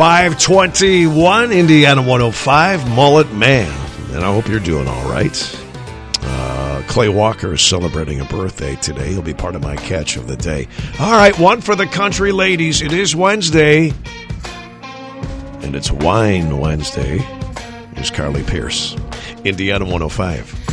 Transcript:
521, Indiana 105, Mullet Man. And I hope you're doing all right. Clay Walker is celebrating a birthday today. He'll be part of my catch of the day. All right, one for the country ladies. It is Wednesday, and it's Wine Wednesday. Here's Carly Pierce, Indiana 105.